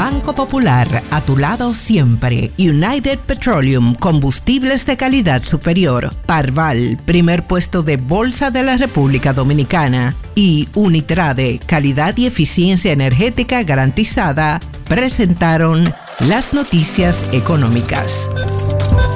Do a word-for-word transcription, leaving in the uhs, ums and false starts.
Banco Popular, a tu lado siempre. United Petroleum, combustibles de calidad superior. Parval, primer puesto de Bolsa de la República Dominicana. Y Unitrade, calidad y eficiencia energética garantizada, presentaron las noticias económicas.